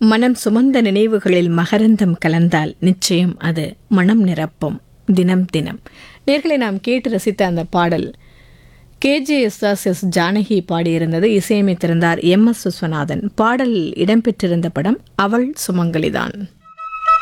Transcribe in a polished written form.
மனம் சுமந்த நினைவுகளில் மகரந்தம் கலந்தால் நிச்சயம் அது மனம் நிரப்பும் தினம் தினம். நேர்களை நாம் கேட்டு ரசித்த அந்த பாடல் KJSS ஜானகி பாடியிருந்தது. இசையமைத்திருந்தார் MS விஸ்வநாதன். பாடல் இடம்பெற்றிருந்த படம் அவள் சுமங்கலிதான்.